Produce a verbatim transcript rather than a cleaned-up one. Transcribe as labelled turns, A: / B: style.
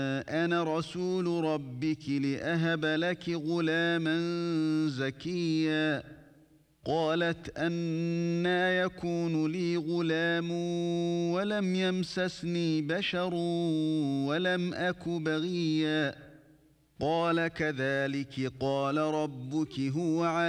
A: أنا رسول ربك لأهب لك غلاما زكيا. قالت أنى يكون لي غلام ولم يمسسني بشر ولم أك بغيا. قال كذلك قال ربك هو